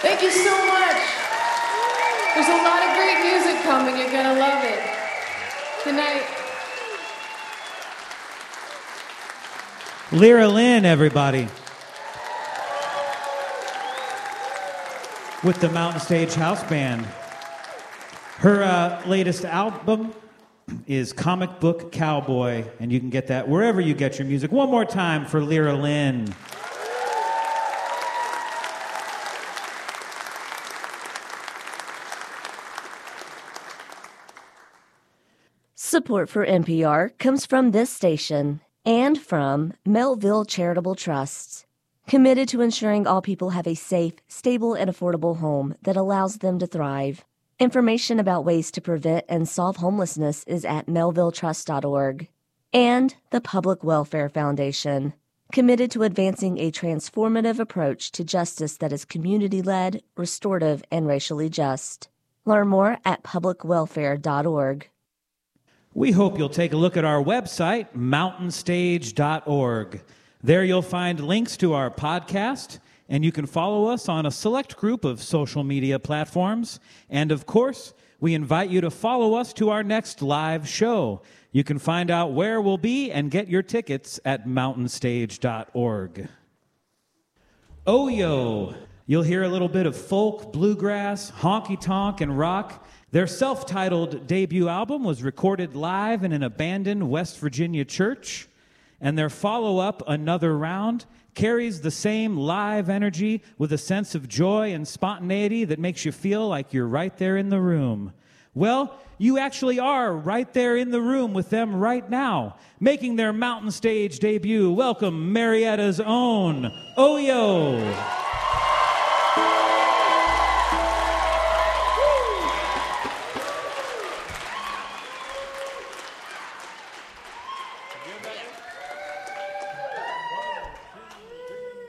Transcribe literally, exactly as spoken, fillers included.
Thank you so much. There's a lot of great music coming. You're going to love it. Good night. Lyra Lynn, everybody. With the Mountain Stage House Band. Her uh, latest album is Comic Book Cowboy, and you can get that wherever you get your music. One more time for Lyra Lynn. Support for N P R comes from this station and from Melville Charitable Trusts, committed to ensuring all people have a safe, stable, and affordable home that allows them to thrive. Information about ways to prevent and solve homelessness is at melville trust dot org. And the Public Welfare Foundation, committed to advancing a transformative approach to justice that is community-led, restorative, and racially just. Learn more at public welfare dot org. We hope you'll take a look at our website, mountain stage dot org. There you'll find links to our podcast, and you can follow us on a select group of social media platforms. And of course, we invite you to follow us to our next live show. You can find out where we'll be and get your tickets at mountain stage dot org. Oh yo! You'll hear a little bit of folk, bluegrass, honky-tonk, and rock. Their self-titled debut album was recorded live in an abandoned West Virginia church, and their follow-up, Another Round, carries the same live energy with a sense of joy and spontaneity that makes you feel like you're right there in the room. Well, you actually are right there in the room with them right now, making their Mountain Stage debut. Welcome, Marietta's own Oyo.